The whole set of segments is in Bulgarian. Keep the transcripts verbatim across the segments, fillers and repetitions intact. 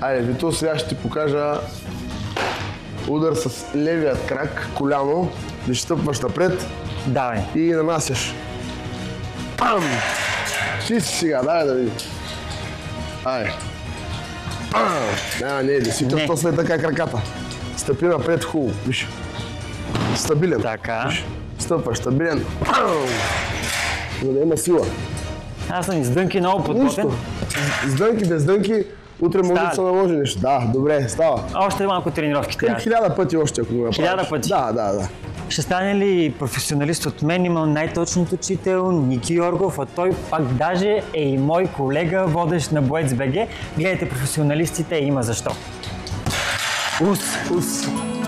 Айде, Вито, сега ще ти покажа удар с левият крак, коляно, да стъпваш напред. Давай. И нанасяш. Пам! Чисти сега, дай да видим. Айде. Пам! А, не, действително, то след така краката. Стъпи напред хубаво, виж. Стабилен. Така. Виж. Стъпваш, стабилен. Пам! За да има сила. Аз съм издънки много подготвен. Нищо. С дънки, без дънки, утре може да се наложи нещо. Да, добре, става. Още малко тренировки трябва. Хиляда пъти още, ако го направиш. Хиляда пъти? Да, да, да. Ще стане ли професионалист от мен? Имам най-точният учител, Ники Йоргов, а той пак даже е и мой колега, водещ на Боец БГ. Гледайте професионалистите, има защо. Ус, ус.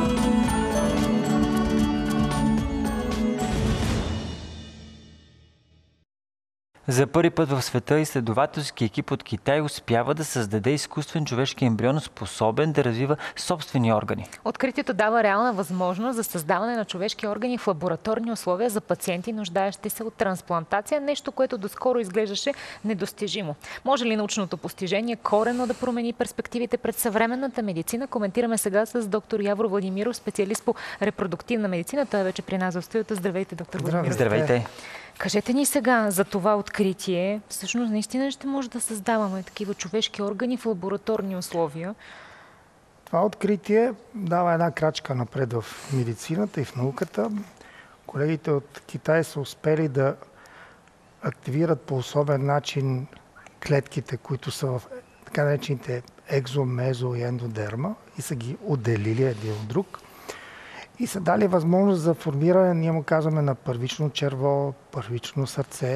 За първи път в света изследователски екип от Китай успява да създаде изкуствен човешки ембрион, способен да развива собствени органи. Откритието дава реална възможност за създаване на човешки органи в лабораторни условия за пациенти, нуждаещи се от трансплантация, нещо, което доскоро изглеждаше недостижимо. Може ли научното постижение коренно да промени перспективите пред съвременната медицина? Коментираме сега с доктор Явор Владимиров, специалист по репродуктивна медицина. Той е вече при нас в студиото. Здравейте, доктор Владимиров. Здравейте. Кажете ни сега за това откритие. Всъщност, наистина ще може да създаваме такива човешки органи в лабораторни условия. Това откритие дава една крачка напред в медицината и в науката. Колегите от Китай са успели да активират по особен начин клетките, които са в така наречените екзо, мезо и ендодерма и са ги отделили един от друг. И са дали възможност за формиране, ние му казваме, на първично черво, първично сърце.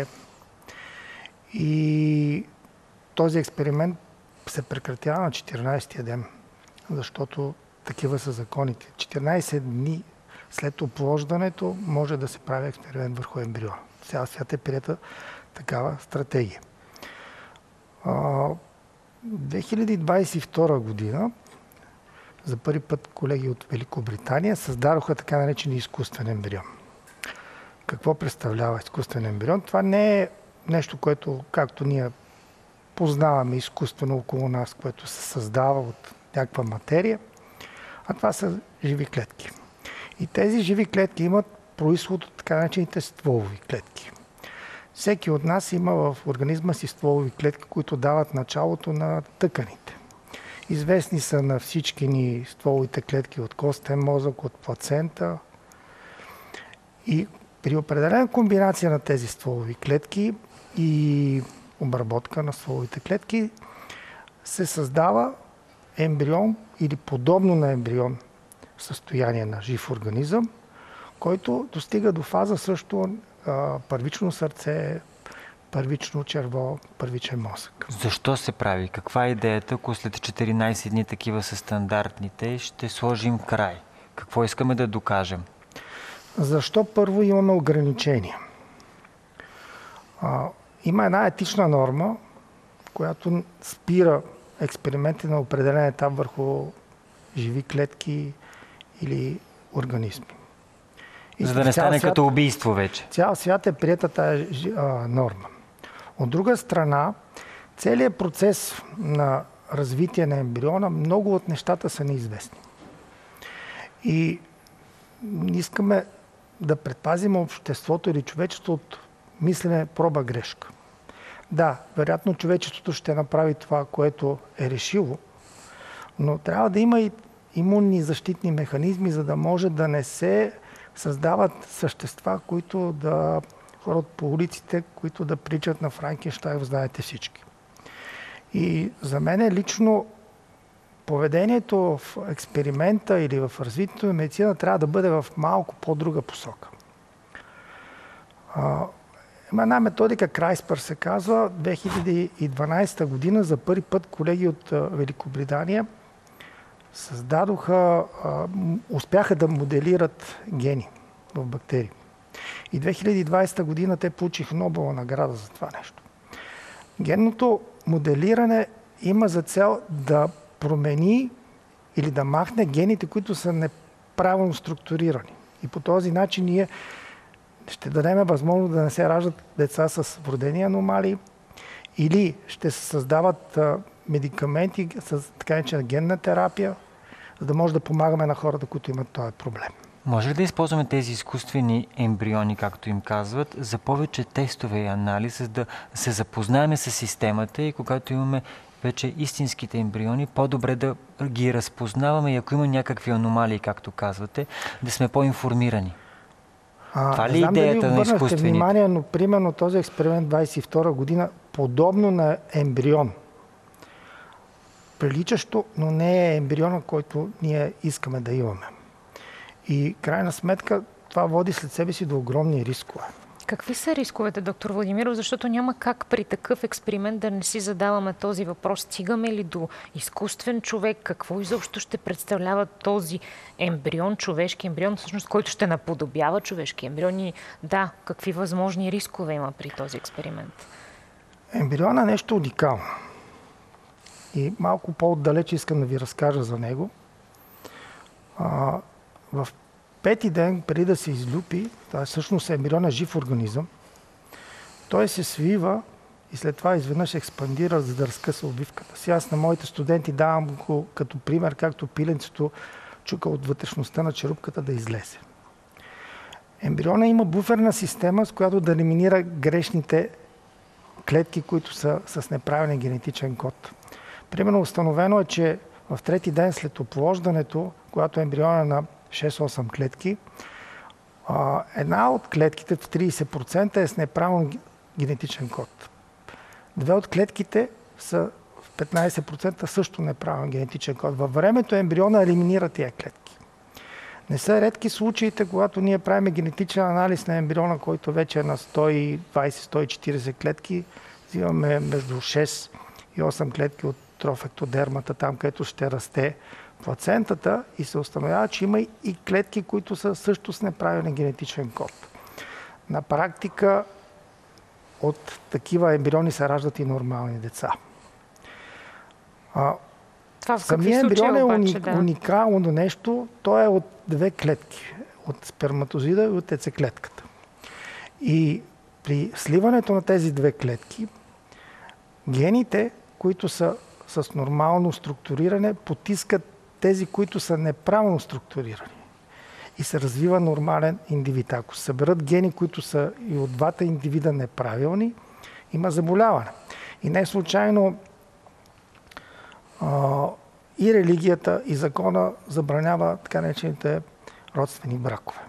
И този експеримент се прекратява на четиринайсетия ден, защото такива са законите. четиринайсет дни след оплождането може да се прави експеримент върху ембриона. Цял свят е приета такава стратегия. две хиляди двайсет и втора година за първи път колеги от Великобритания създадоха така наречен изкуствен ембрион. Какво представлява изкуствен ембрион? Това не е нещо, което, както ние познаваме изкуствено около нас, което се създава от някаква материя, а това са живи клетки. И тези живи клетки имат произход от така наречените стволови клетки. Всеки от нас има в организма си стволови клетки, които дават началото на тъканите. Известни са на всички ни стволовите клетки от костен мозък, от плацента. И при определена комбинация на тези стволови клетки и обработка на стволовите клетки се създава ембрион или подобно на ембрион в състояние на жив организъм, който достига до фаза също а, първично сърце, първично черво, първичен мозък. Защо се прави? Каква е идеята, ако след четиринайсет дни такива са стандартните, ще сложим край? Какво искаме да докажем? Защо първо имаме ограничения? А, има една етична норма, която спира експерименти на определен етап върху живи клетки или организми. И за да не стане свят, като убийство вече. Цял свят е приета тази а, норма. От друга страна, целият процес на развитие на ембриона, много от нещата са неизвестни. И искаме да предпазим обществото или човечеството от мислене проба грешка. Да, вероятно човечеството ще направи това, което е решило, но трябва да има и имунни защитни механизми, за да може да не се създават същества, които да ходят по улиците, които да приличат на Франкенщайн, знаете всички. И за мен лично поведението в експеримента или в развитието на медицина трябва да бъде в малко по-друга посока. А, има една методика, CRISPR се казва, две хиляди и дванайсета година за първи път колеги от Великобритания създадоха, а, успяха да моделират гени в бактерии. И две хиляди и двайсета година те получиха Нобелова награда за това нещо. Генното моделиране има за цел да промени или да махне гените, които са неправилно структурирани. И по този начин ние ще дадем възможност да не се раждат деца с вродени аномалии или ще се създават а, медикаменти с така наречена генна терапия, за да може да помагаме на хората, които имат този проблем. Може ли да използваме тези изкуствени ембриони, както им казват, за повече тестове и анализ, за да се запознаем с системата и когато имаме вече истинските ембриони, по-добре да ги разпознаваме и ако има някакви аномалии, както казвате, да сме по-информирани? А, Това ли не знам идеята дали на обърнахте изкуствените? внимание, но примерно този експеримент двадесет и втора година, подобно на ембрион, приличащо, но не е ембриона, който ние искаме да имаме. И крайна сметка това води след себе си до огромни рискове. Какви са рисковете, доктор Владимиров? Защото няма как при такъв експеримент да не си задаваме този въпрос. Стигаме ли до изкуствен човек? Какво изобщо ще представлява този ембрион, човешки ембрион, всъщност, който ще наподобява човешки ембрион? И да, какви възможни рискове има при този експеримент? Ембриона е нещо уникално. И малко по-отдалече искам да ви разкажа за него. А, в пети ден, преди да се излюпи, т.е. всъщност ембрион е жив организъм, той се свива и след това изведнъж експандира, за да разкъса обвивката си. Аз на моите студенти давам го като пример, както пиленцето чука от вътрешността на черупката да излезе. Ембриона има буферна система, с която да елиминира грешните клетки, които са с неправилен генетичен код. Примерно установено е, че в трети ден след оплождането, когато ембриона е на шест-осем клетки, една от клетките в тридесет процента е с неправилен генетичен код. Две от клетките са в петнадесет процента също неправилен генетичен код. Във времето ембриона елиминира тия клетки. Не са редки случаите, когато ние правим генетичен анализ на ембриона, който вече е на сто и двадесет - сто и четиридесет клетки. Взимаме между шест и осем клетки от трофектодермата, там където ще расте плацентата и се установява, че има и клетки, които са също с неправилен генетичен код. На практика от такива ембриони се раждат и нормални деца. Това в самия ембрион е уни, да. уникално нещо. Той е от две клетки. От сперматозида и от яйцеклетката. И при сливането на тези две клетки, гените, които са с нормално структуриране, потискат тези, които са неправилно структурирани. И се развива нормален индивид. Ако се съберат гени, които са и от двата индивида неправилни, има заболяване. И не случайно а, и религията, и закона забранява така наречените родствени бракове.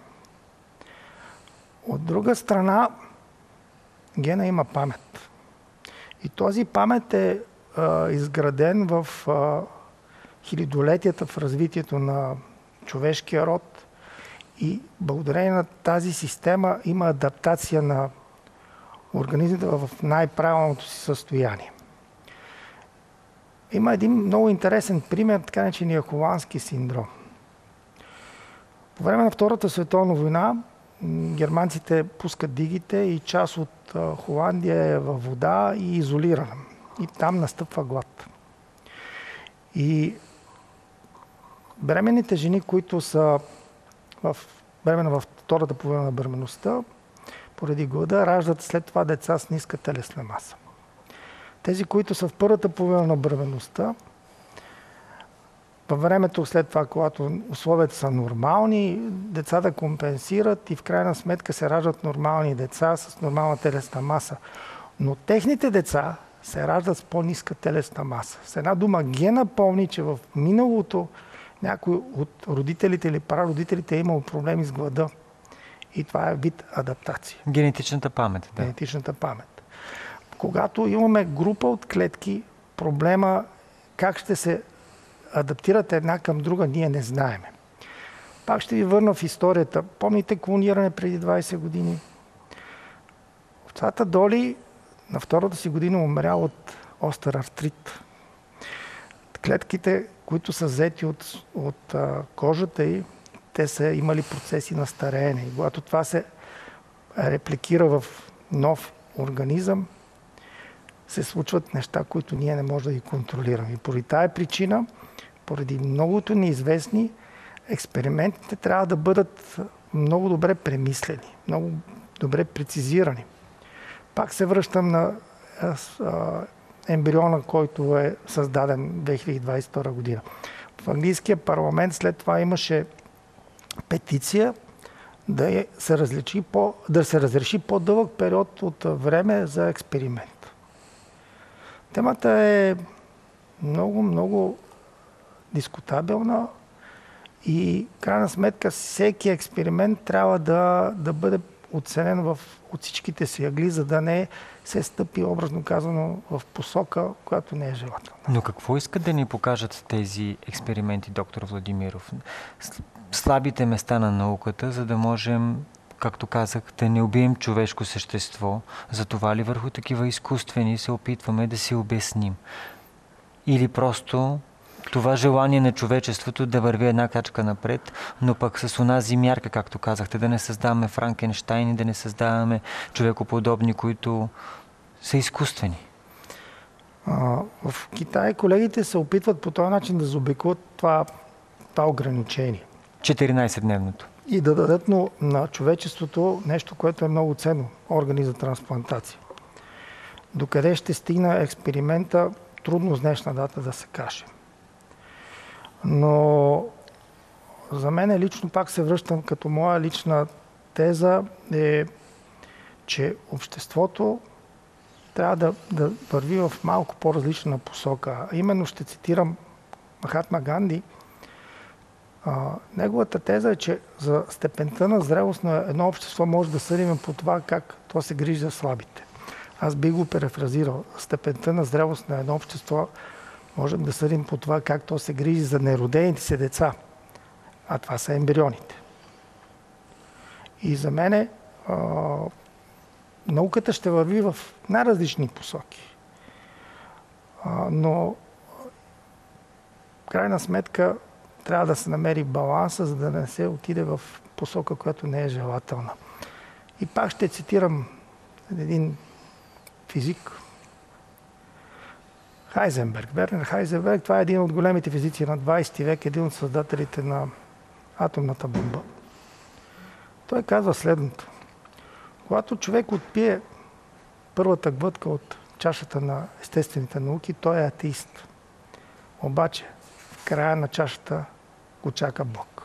От друга страна, гена има памет. И този памет е а, изграден в а, хилядолетията в развитието на човешкия род и благодарение на тази система има адаптация на организмите в най-правилното си състояние. Има един много интересен пример, така наречения холандски синдром. По време на Втората световна война германците пускат дигите и част от Холандия е във вода и изолирана. И там настъпва глад. И бременните жени, които са в бремена във втората половина на бременността, поради глада, раждат след това деца с ниска телесна маса. Тези, които са в първата половина на бременността, във времето след това, когато условията са нормални, децата компенсират и в крайна сметка се раждат нормални деца с нормална телесна маса. Но техните деца се раждат с по-ниска телесна маса. С една дума, гена помни, че в миналото някой от родителите или прародителите е имал проблеми с глада. И това е вид адаптация. Генетичната памет, да. Генетичната памет. Когато имаме група от клетки, проблема как ще се адаптират една към друга, ние не знаем. Пак ще ви върна в историята. Помните клониране преди двадесет години? Овцата Доли на втората си година умря от остър артрит. Клетките, които са взети от, от а, кожата й, те са имали процеси на стареене. И когато това се репликира в нов организъм, се случват неща, които ние не можем да ги контролираме. И поради тая причина, поради многото неизвестни, експериментите трябва да бъдат много добре премислени, много добре прецизирани. Пак се връщам на а, ембриона, който е създаден две хиляди двадесет и втора година. В английския парламент след това имаше петиция да се, различи по, да се разреши по-дълъг период от време за експеримент. Темата е много, много дискутабелна и крайна сметка всеки експеримент трябва да, да бъде оценен в, от всичките си ъгли, за да не се стъпи, образно казано, в посока, която не е желателна. Но какво искат да ни покажат тези експерименти, доктор Владимиров? Слабите места на науката, за да можем, както казах, да не убием човешко същество. Затова ли върху такива изкуствени се опитваме да си обясним? Или просто това желание на човечеството да върви една крачка напред, но пък с онази мярка, както казахте, да не създаваме Франкенщайни, да не създаваме човекоподобни, които са изкуствени. А, в Китай колегите се опитват по този начин да заобиколят това, това ограничение. четиринадесетдневното. И да дадат но, на човечеството нещо, което е много ценно – органи за трансплантация. Докъде ще стигне експеримента, трудно с днешна дата да се каже. Но за мен лично, пак се връщам като моя лична теза, е, че обществото трябва да, да върви в малко по-различна посока. Именно ще цитирам Махатма Ганди. А, неговата теза е, че за степента на зрелост на едно общество може да съдим по това как то се грижи за слабите. Аз би го перефразирал. Степента на зрелост на едно общество можем да съдим по това как то се грижи за неродените си деца. А това са ембрионите. И за мене а, науката ще върви в най-различни посоки. А, но в крайна сметка трябва да се намери баланса, за да не се отиде в посока, която не е желателна. И пак ще цитирам един физик, Хайзенберг. Вернер Хайзенберг, това е един от големите физици на двадесети век, един от създателите на атомната бомба. Той казва следното. Когато човек отпие първата глътка от чашата на естествените науки, той е атеист. Обаче, в края на чашата го чака Бог.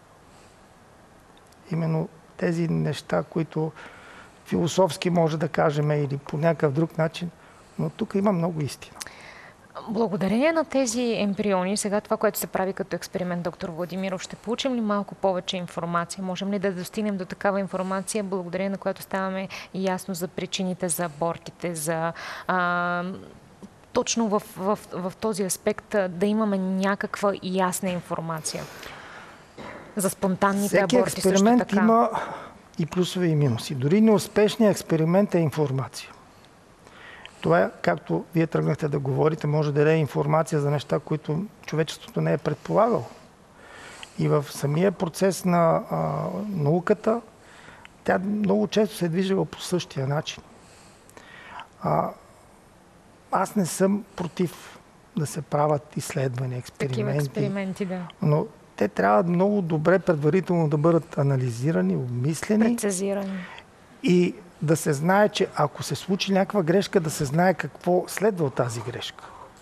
Именно тези неща, които философски може да кажем или по някакъв друг начин, но тук има много истина. Благодарение на тези ембриони, сега това, което се прави като експеримент, доктор Владимиров, ще получим ли малко повече информация? Можем ли да достигнем до такава информация, благодарение на която ставаме ясно за причините за абортите, за а, точно в, в, в този аспект да имаме някаква ясна информация? За спонтанните Всеки аборти също така. Всеки експеримент има и плюсове и минуси. Дори неуспешният експеримент е информация. Това, както вие тръгнахте да говорите, може да даде информация за неща, които човечеството не е предполагало. И в самия процес на а, науката, тя много често се е движила по същия начин. А, аз не съм против да се правят изследвания, експерименти. Такива експерименти, да. Но те трябва много добре предварително да бъдат анализирани, обмислени. Прецизирани. И да се знае, че ако се случи някаква грешка, да се знае какво следва от тази грешка.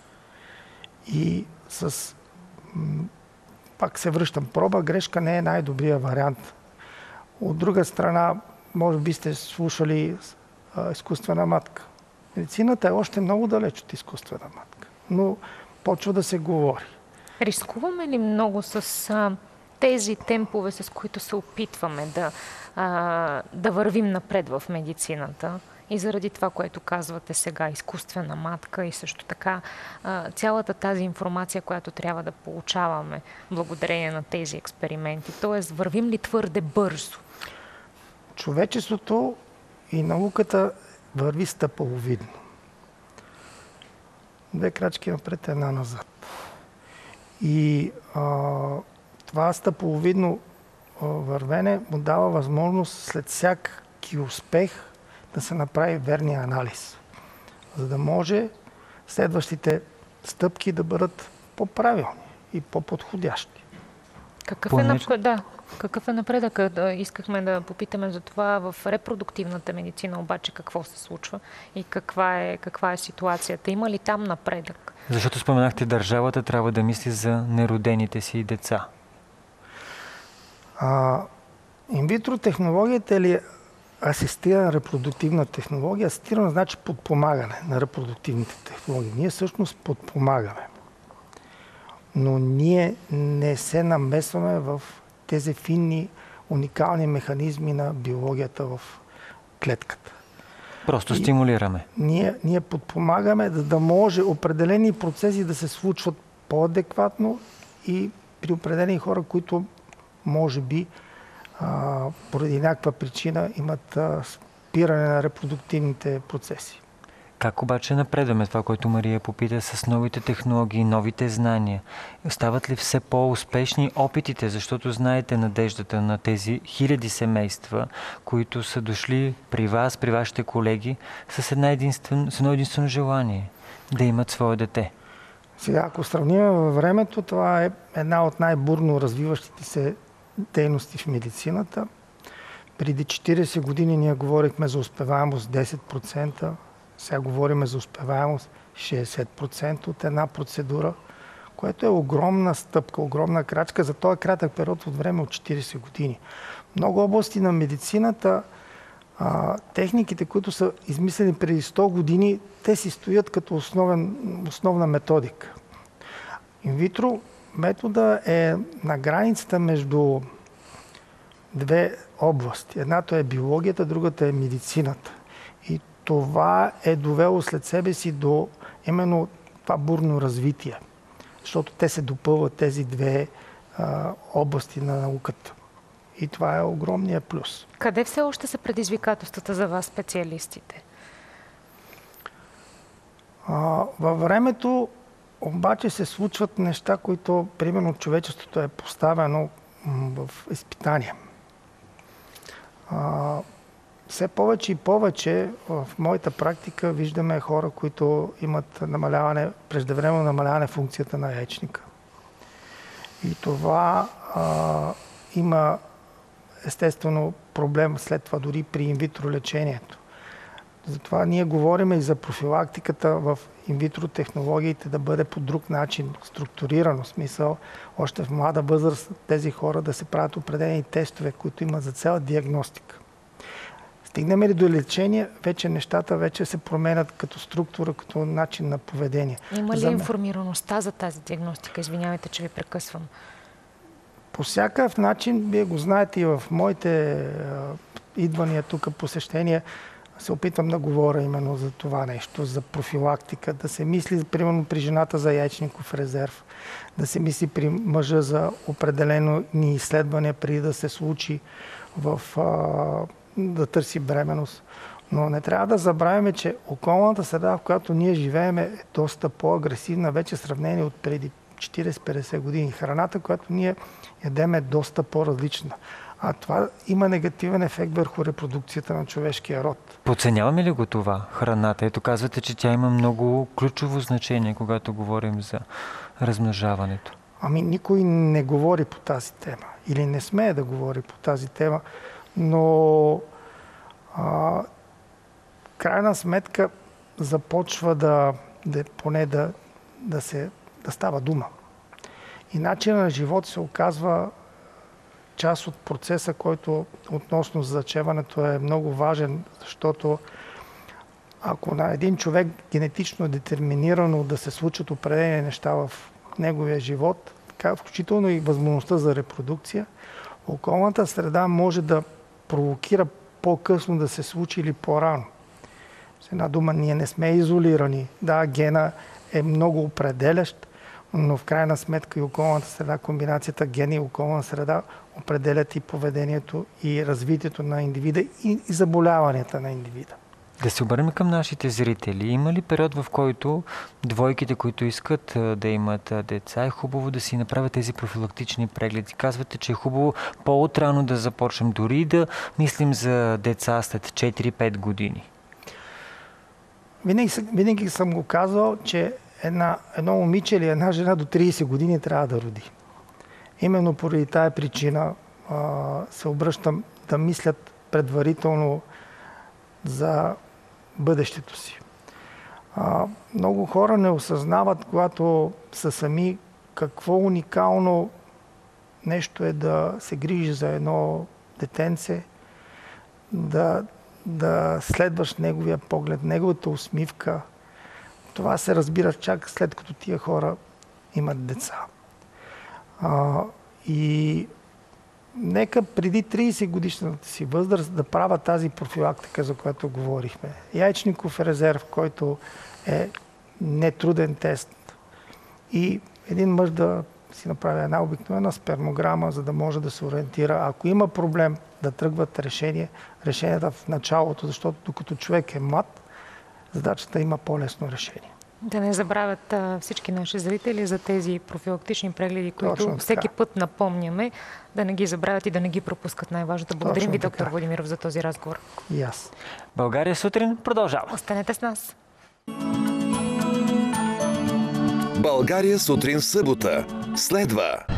И с... Пак се връщам. Проба грешка не е най-добрият вариант. От друга страна, може би сте слушали а, изкуствена матка. Медицината е още много далеч от изкуствена матка. Но почва да се говори. Рискуваме ли много с а, тези темпове, с които се опитваме да, а, да вървим напред в медицината? И заради това, което казвате сега, изкуствена матка и също така а, цялата тази информация, която трябва да получаваме благодарение на тези експерименти. Тоест, вървим ли твърде бързо? Човечеството и науката върви стъпаловидно. Две крачки напред, една назад. И а, това стъпаловидно а, вървене му дава възможност след всяки успех да се направи верния анализ, за да може следващите стъпки да бъдат по-правилни и по-подходящи. Какъв По е, нещо- нап... да, какъв е напредък? Да, искахме да попитаме за това в репродуктивната медицина, обаче какво се случва и каква е, каква е ситуацията? Има ли там напредък? Защото споменахте, държавата трябва да мисли за неродените си деца. А, инвитро технологията или асистирана репродуктивна технология, асистирана значи подпомагане на репродуктивните технологии. Ние всъщност подпомагаме. Но ние не се намесваме в тези финни, уникални механизми на биологията в клетката. Просто И стимулираме. Ние, ние подпомагаме, за да може определени процеси да се случват по-адекватно и при определени хора, които може би а, поради някаква причина имат а, спиране на репродуктивните процеси. Как обаче напредваме това, което Мария попита, с новите технологии, новите знания? Стават ли все по-успешни опитите? Защото знаете надеждата на тези хиляди семейства, които са дошли при вас, при вашите колеги, с, една единствен, с едно единствено желание да имат свое дете. Сега, ако сравним във времето, това е една от най-бурно развиващите се дейности в медицината. Преди четирийсет години ние говорихме за успеваемост десет процента, сега говорим за успеваемост шейсет процента от една процедура, което е огромна стъпка, огромна крачка за този кратък период от време от четирийсет години. Много области на медицината, а, техниките, които са измислени преди сто години, те си стоят като основен, основна методика. Инвитро метода е на границата между две области. Едната е биологията, другата е медицината. И това е довело след себе си до именно това бурно развитие, защото те се допълват тези две а, области на науката. И това е огромният плюс. Къде все още са предизвикателствата за вас, специалистите? А, във времето обаче се случват неща, които, примерно, човечеството е поставено м, в изпитание. А, все повече и повече в моята практика виждаме хора, които имат намаляване, преждевременно намаляване функцията на яйчника. И това а, има естествено проблем след това дори при инвитро лечението. Затова ние говорим и за профилактиката в инвитро технологиите да бъде по друг начин структурирано. В смисъл, още в млада възраст тези хора да се правят определени тестове, които имат за цел диагностика. Стигнем ли до лечение, вече нещата вече се променят като структура, като начин на поведение. Има ли За мен- информираността за тази диагностика? Извинявайте, че ви прекъсвам. По всякакъв начин, вие го знаете и в моите а, идвания тук, посещения, се опитвам да говоря именно за това нещо, за профилактика, да се мисли, примерно, при жената за яйчников резерв, да се мисли при мъжа за определено ни изследвания, преди да се случи в, а, да търси бременност. Но не трябва да забравяме, че околната среда, в която ние живеем, е доста по-агресивна, вече в сравнение от преди четирийсет-петдесет години. Храната, която ние ядем, е доста по-различна. А това има негативен ефект върху репродукцията на човешкия род. Подценяваме ли го това, храната? Ето казвате, че тя има много ключово значение, когато говорим за размножаването. Ами никой не говори по тази тема. Или не смее да говори по тази тема. Но а, крайна сметка започва да, да поне да, да, се, да става дума. И начинът на живот се оказва част от процеса, който относно зачеването е много важен, защото ако на един човек генетично е детерминирано да се случат определени неща в неговия живот, така, включително и възможността за репродукция, околната среда може да провокира по-късно да се случи или по-рано. С една дума, ние не сме изолирани. Да, гена е много определящ, но в крайна сметка и околната среда, комбинацията ген и околна среда определят и поведението и развитието на индивида и заболяванията на индивида. Да се обърнем към нашите зрители. Има ли период, в който двойките, които искат да имат деца, е хубаво да си направят тези профилактични прегледи? Казвате, че е хубаво по-отрано да започнем, дори да мислим за деца след четири-пет години. Винаги, винаги съм го казвал, че една, едно момиче или една жена до трийсет години трябва да роди. Именно поради тая причина а, се обръщам да мислят предварително за бъдещето си. А, много хора не осъзнават, когато са сами, какво уникално нещо е да се грижи за едно детенце, да, да следваш неговия поглед, неговата усмивка. Това се разбира чак след като тия хора имат деца. А, и нека преди трийсет годишната си възраст да правят тази профилактика, за която говорихме. Яйчников резерв, който е нетруден тест. И един мъж да си направи една обикновена спермограма, за да може да се ориентира. Ако има проблем, да тръгват решение, решенията в началото, защото докато човек е млад, задачата има по-лесно решение. Да не забравят а, всички наши зрители за тези профилактични прегледи, които Точно всеки така. път напомняме, да не ги забравят и да не ги пропускат най-важното. Благодарим Точно ви, доктор така. Владимиров, за този разговор. И аз. България сутрин продължава. Останете с нас. България сутрин в събота следва.